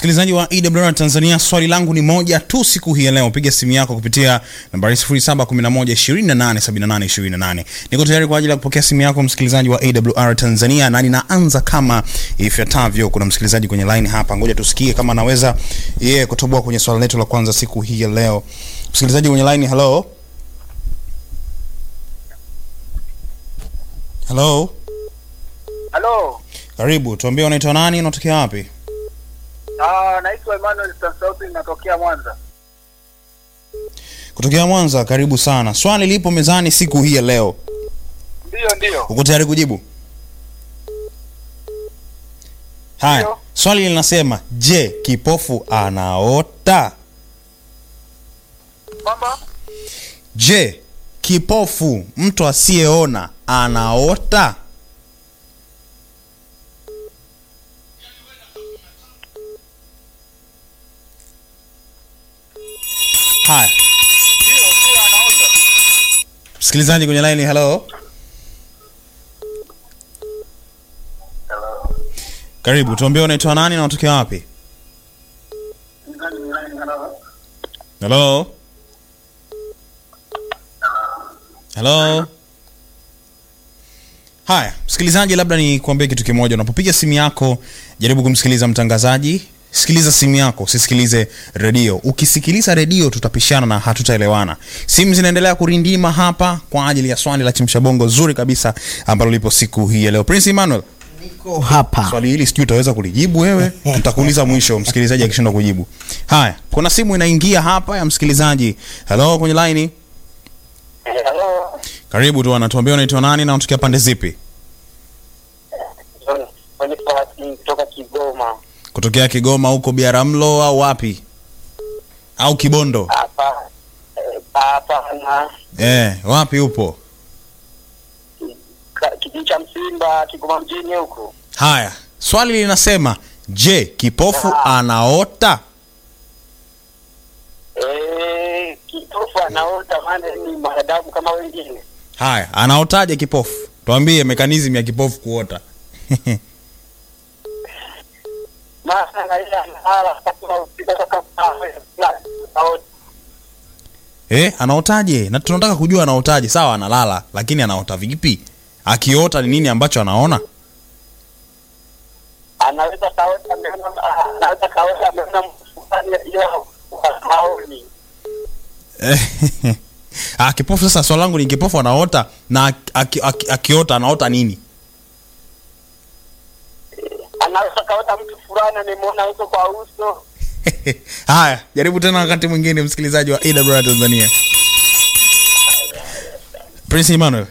Msikilizaji wa EWR Tanzania, swali langu ni moja tu siku hii leo. Piga simu yako kupitia nambari 0711287828. Niko tayari kwa ajili ya kupokea simu yako msikilizaji wa EWR Tanzania, na ninaanza kama ifuatavyo. Kuna msikilizaji kwenye line hapa, ngoja tusikie kama anaweza kutoboa kwenye swali letu la kwanza siku hii leo. Msikilizaji kwenye line, hello. Hello. Hello. Karibu, tuambie unaitwa nani, unatokea wapi? Naitwa Emmanuel Sansauti, natokea Mwanza. Kutokea Mwanza, karibu sana. Swali lipo mezani siku hii leo. Ndio. Uko tayari kujibu? Haya. Ndiyo. Swali linasema, je, kipofu anaota? Mama? Je, kipofu, mtu asiyeona, anaota? Haya. Ndio anaota. Msikilizaji kwenye line, hello. Hello. Karibu, tuambie unaitwa nani na unatokea wapi? Hello. Hello. Haya, msikilizaji, labda ni kuambia kitu kimoja. Unapopiga simu yako, jaribu kumsikiliza mtangazaji. Sikiliza simu yako, usisikilize redio. Ukisikiliza redio tutapishana na hatutaelewana. Simu zinaendelea kurindima hapa kwa ajili ya swali la chimshabongo zuri kabisa ambalo lipo siku hii leo. Prince Emmanuel, niko hapa. Swali hili sijui utaweza kulijibu wewe. Tutakuuliza mwisho msikilizaji akishindwa kujibu. Haya, kuna simu inaingia hapa ya msikilizaji. Hello kwenye line. Hello. Karibu tu, anatuambia unaitwa nani na unatokea pande zipi? Kutoka Kigoma. Kutokea Kigoma, huko Biaramlo au wapi? Au Kibondo? Hapa Wapi upo? kijiji cha Msimba, Kigoma mjini huko. Haya, swali linasema, je, kipofu anaota? Kipofu anaota, maana ni mwanadamu kama wengine. Haya, anaotaje kipofu? Tuambie mekanizmu ya kipofu kuota. Anaotaje? Na tunataka kujua anaotaje. Sawa, analala, lakini anaota vipi? Akiota ni nini ambacho anaona? Anaweza kaota ameona hiyo haoni. Kipofu sasa, swali langu ni kipofu anaota, na akiota anaota nini? Anaweza kaota mtu fulani amemuona uso kwa uso. Haya, jaribu tena wakati mwingine msikilizaji wa EWR Tanzania. Prince Emmanuel.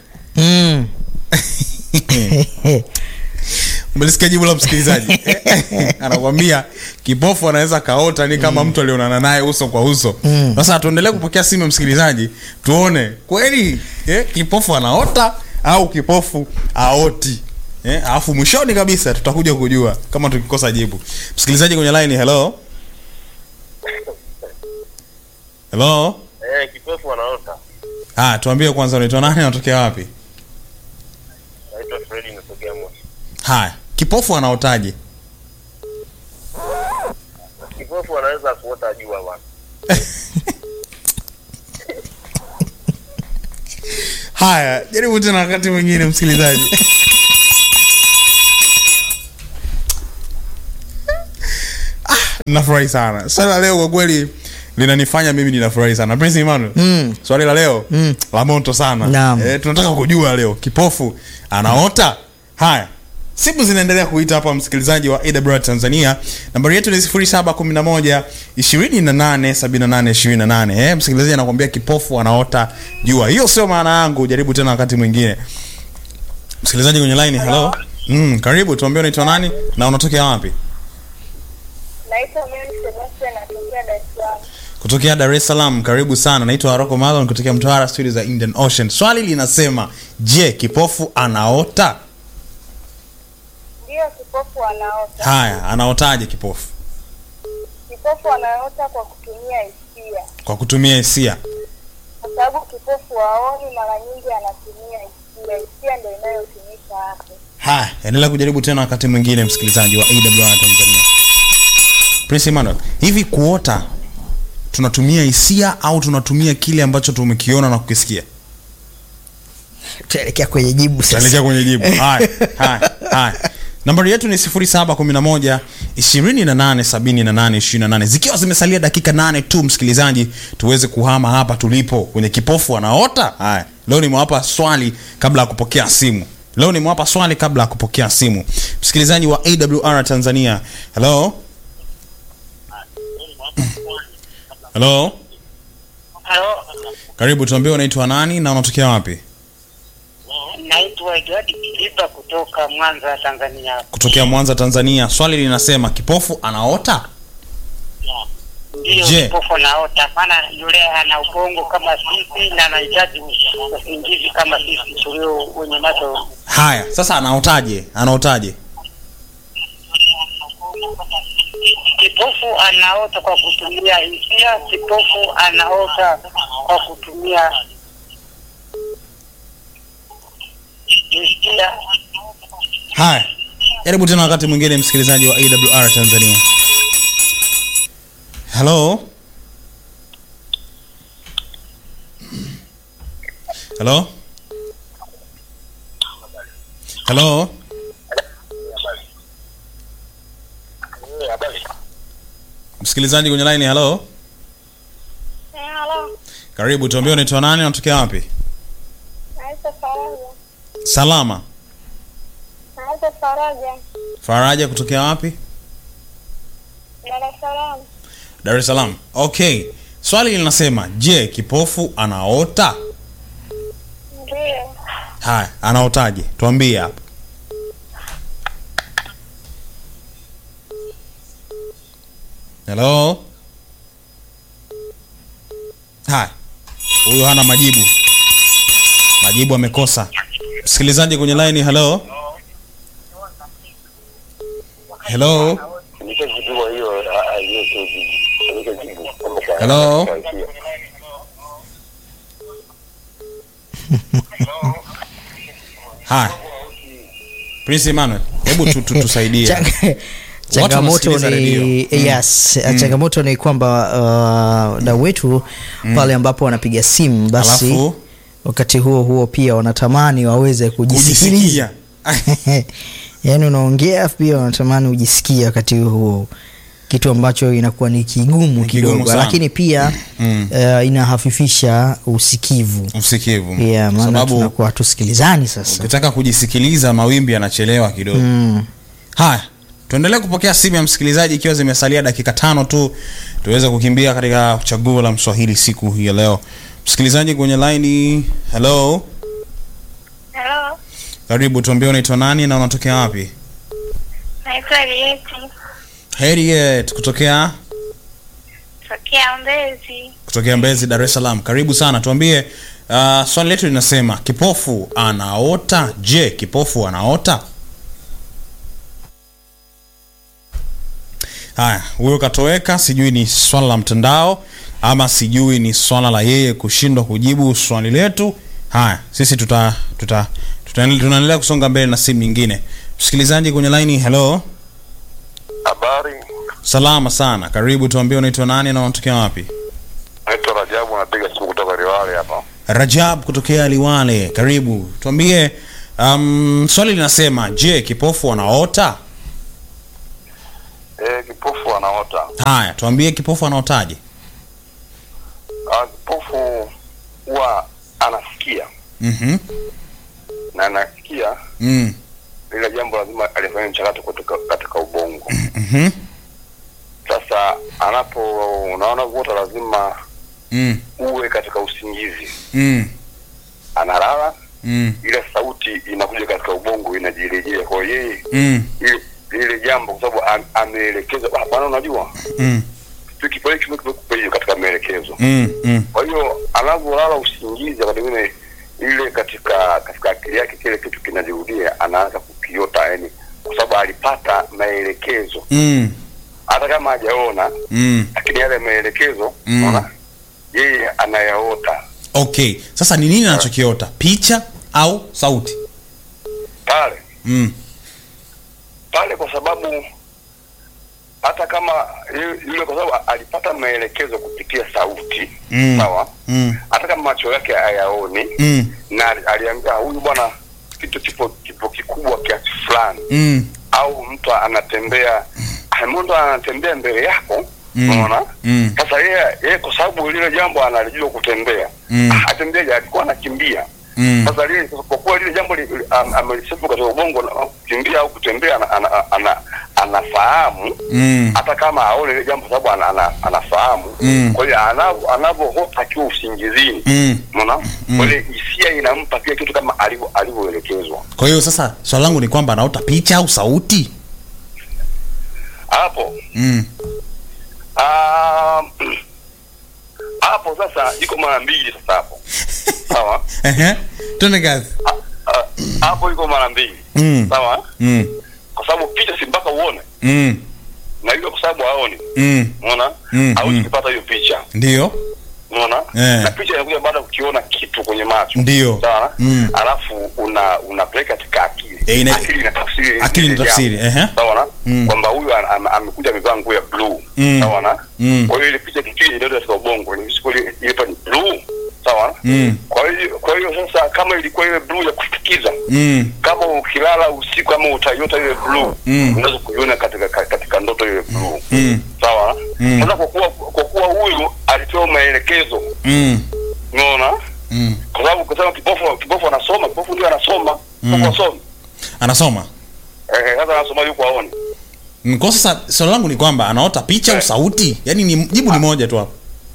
Mlisikia jibu la msikilizaji? Anakuambia kipofu anaweza kaota ni kama mtu alionana naye uso kwa uso. Sasa tuendelee kupokea simu msikilizaji, tuone kweli kipofu anaota au kipofu aoti. Alafu mwishoni kabisa tutakuja kujua kama tukikosa jibu. Msikilizaji kwenye line, hello. Hello. Kipofu anaota. Tuambie kwanza unaitwa nani na unatokea wapi? Naitwa Fred, natokea Mwanza. Haya, kipofu anaotaje? Kipofu anaweza kuota jua bwana. Haya, jaribu tena wakati mwingine msikilizaji. Nafurahi sana. Swali la leo kwa kweli linanifanya mimi ninafurahi sana. Prince Emmanuel. Swali la leo la moto sana. Tunataka kujua leo kipofu anaota. Haya, simu zinaendelea kuita hapa msikilizaji wa EWR Tanzania. Nambari yetu ni 0711287828. Msikilizaji anakuambia kipofu anaota jua. Hiyo sio maana yangu, jaribu tena wakati mwingine. Msikilizaji kwenye line, hello. Karibu, tuambie unaitwa nani na unatokea wapi? Naitwa Mary Sebastian, natokea Dar es Salaam. Kutokea Dar es Salaam, karibu sana. Naitwa Haroko Malon kutokea Mtwara Studio za Indian Ocean. Swali linasema, je, kipofu anaota? Ndio, kipofu anaota. Haya, anaotaje kipofu? Kipofu anaota kwa kutumia hisia. Kwa kutumia hisia. Kwa sababu kipofu haoni, mara nyingi anatumia hisia. Hisia ndio inayotumika hapo. Haya, endelea kujaribu tena wakati mwingine msikilizaji wa EWR Tanzania. Prince Emmanuel, hivi kuota tunatumia hisia au tunatumia kile ambacho tumekiona na kukisikia? Tuelekea kwenye jibu sasa. Tuelekea kwenye jibu. Haya. Nambari yetu ni 0711 2878 28. Zikiwa zimesalia dakika 8 tu msikilizaji, tuweze kuhama hapa tulipo kwenye kipofu anaota. Haya. Leo nimewapa swali kabla ya kupokea simu. Msikilizaji wa AWR Tanzania. Hello. Hello. Halo, Karibu, tuambie unaitwa nani na unatokea wapi? naitwa Edward Kilipa kutoka Mwanza, Tanzania. Kutokea Mwanza, Tanzania. Swali linasema kipofu anaota? Ndio, Je. kipofu naota, maana yule ana ubongo kama sisi na anahitaji usingizi kama sisi tulio wenye macho. Haya, sasa anaotaje? Kipofu anaota kwa kutumia hisia, kipofu anaota kwa kutumia hisia. Haya. Jaribu tena wakati mwingine msikilizaji wa AWR Tanzania. Hello. Hello. Hello. Msikilizaji kwenye line, hello. Halo. Karibu, tuambie unaitwa nani na unatokea wapi? Naitwa Faraja. Salama. Naitwa Faraja. Faraja kutokea wapi? Dar es Salaam. Dar es Salaam. Okay. Swali linasema, je, kipofu anaota? Ndio. Haya, anaotaje? Tuambie hapa. Hello. Haya. Huyo hana majibu. Majibu amekosa. Msikilizaji kwenye line, hello. Hello. Hello. Haya. Prince Emmanuel, hebu tusaidie. Changamoto ni changamoto ni kwamba na wetu pale ambapo wanapiga simu basi Alafu, wakati huo pia wanatamani waweze kujisikiliza. Yaani unaongea pia wanatamani ujisikie wakati huo, kitu ambacho inakuwa ni kigumu kidogo, lakini pia inahafifisha usikivu. Yeah, maana tunakuwa tusikilizani sasa. Ukitaka kujisikiliza mawimbi yanachelewa kidogo. Haya, tuendelee kupokea simu ya msikilizaji ikiwa zimesalia dakika 5 tu tuweze kukimbia katika chaguo la Mswahili siku hii ya leo. Msikilizaji kwenye line, hello. Hello. Karibu, tuambie unaitwa nani na unatokea wapi? Naitwa Harriet kutokea Mbezi. Kutokea Mbezi, Dar es Salaam. Karibu sana. Tuambie swali letu linasema kipofu anaota? Je, kipofu anaota? Haya, huyo katoweka, sijui ni swala la mtandao ama sijui ni swala la yeye kushindwa kujibu swali letu. Haya, sisi tunaendelea kusonga mbele na simu nyingine. Msikilizaji kwenye line, hello. Habari. Salama sana. Karibu, tuambie unaitwa nani na unatokea wapi? Naitwa Rajabu, napiga simu kutoka Liwale hapa. Rajab kutokea Liwale. Karibu. Tuambie swali linasema, je, kipofu anaota? Kipofu anaota. Haya, tuambie kipofu anaotaje? Kipofu huwa anasikia. Na anasikia ile jambo lazima alifanya mchakato katika ubongo. Sasa unaona vuta lazima uwe katika usingizi. Analala, ile sauti inakuja katika ubongo inajirejea kwa yeye. Ile jambo kwa sababu ameelekeza bwana, unajua tukipeleka katika maelekezo. Kwa hiyo anapolala usingizi wakati mwingine ile katika akili yake kile kitu kinajirudia, anaanza kukiota, yani kwa sababu alipata maelekezo hata kama hajaona, lakini yale maelekezo unaona yeye anayaota. Okay, sasa ni nini anachokiota? Picha au sauti? Pale kwa sababu hata kama yule, kwa sababu alipata maelekezo kupitia sauti, sawa, hata kama macho yake hayaoni, na aliambia huyu bwana kitu kipo kikubwa kiasi fulani, au mtu anatembea mbele yako, unaona. Sasa yeye kwa sababu lile jambo analijua kutembea, atembea, alikuwa anakimbia. Sasa lile, kwa kuwa lile jambo amelisifu katika ubongo, kukimbia au kutembea, anafahamu, hata kama aone ile jambo, sababu anafahamu. Kwa hiyo anavyohota akiwa usingizini, unaona, kwa hiyo hisia inampa pia kitu kama alivyoelekezwa. Kwa hiyo sasa swali langu ni kwamba anaota picha au sauti hapo? Hapo sasa iko mara mbili sasa hapo. Sawa? Twende kazi. Hapo iko mara mbili. Sawa? Kwa sababu picha si mpaka uone. Na hiyo kwa sababu haoni. Unaona? Au ukipata hiyo picha. Ndio. Unaona? Na picha inakuja baada ya kukiona kitu kwenye macho. Ndio. Sawa? Alafu unapeleka katika akili. Akili ina tafsiri. Sawa? Kwamba huyu amekuja amevaa nguo ya blue. Sawa? Kwa hiyo ile picha kitu ndio katika ubongo ni siku ile ni blue. Sawa? Kwa hiyo sasa kama ilikuwa ile blue ya kufikiza, kama ukilala usiku kama utaiota ile blue, unaweza kuiona katika ndoto ile blue. Sawa? Sasa kwa kuwa huyu alipewa maelekezo, unaona? Kwa sababu kusema kipofu anasoma, kipofu ndio anasoma, kipofu anasoma. Sasa anasoma yuko aone. Kwa sasa swali langu ni kwamba anaota picha au sauti? Yaani ni jibu ni moja tu hapo.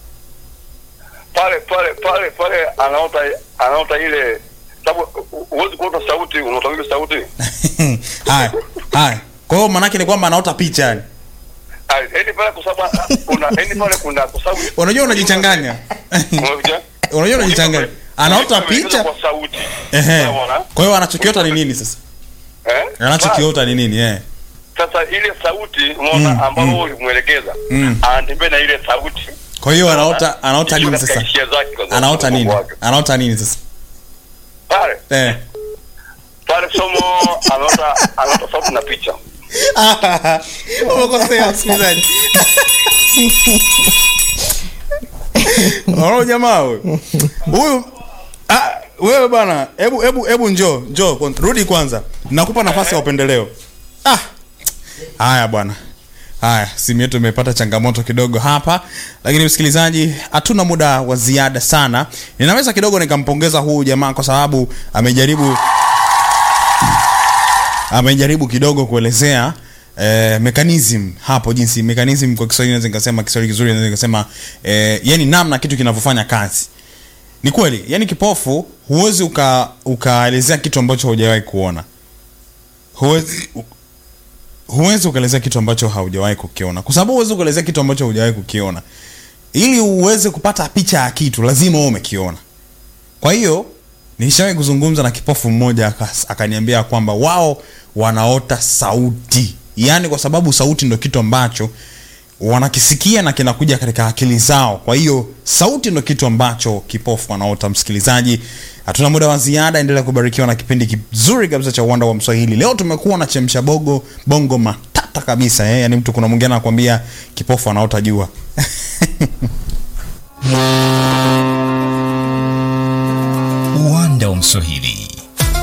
Pale anaota ile, sababu huwezi kuota sauti, unaota ile sauti. Haya. Kwa hiyo maana yake ni kwamba anaota picha yani. Yaani pale kwa sababu kuna kwa sababu unajua unajichanganya. Unajua unajichanganya. Anaota picha kwa sauti. Kwa hiyo anachokiota ni nini sasa? Anachokiota ni nini? Sasa ile sauti unaona ambayo ulimuelekeza, anatembea na ile sauti. Kwa hiyo anaota nini sasa? Anaota nini sasa? Pale somo anaota sauti na picha. Umekosea msikilizaji. Wao jamaa huyu wewe bana, hebu njoo rudi kwanza. Nakupa nafasi ya upendeleo. Haya bwana. Haya, simu yetu imepata changamoto kidogo hapa, lakini msikilizaji, hatuna muda wa ziada sana. Ninaweza kidogo nikampongeza huyu jamaa kwa sababu amejaribu kidogo kuelezea mechanism hapo, jinsi mechanism kwa Kiswahili naweza nikasema, Kiswahili kizuri naweza nikasema yani namna kitu kinavyofanya kazi. Ni kweli, yani kipofu huwezi ukaelezea kitu ambacho hujawahi kuona. Huwezi ukaelezea kitu ambacho haujawahi kukiona. Kwa sababu huwezi ukaelezea kitu ambacho hujawahi kukiona. Ili uweze kupata picha ya kitu lazima uwe umekiona. Kwa hiyo nishawahi kuzungumza na kipofu mmoja akaniambia kwamba wao wanaota sauti. Yaani kwa sababu sauti ndio kitu ambacho wanakisikia na kinakuja katika akili zao. Kwa hiyo sauti ndio kitu ambacho kipofu anaota. Msikilizaji, hatuna muda wa ziada, endelea kubarikiwa na kipindi kizuri kabisa cha Uwanda wa Mswahili. Leo tumekuwa na chemsha bongo matata kabisa yaani mtu kuna mwingine anakuambia kipofu anaota jua. Uwanda wa Mswahili.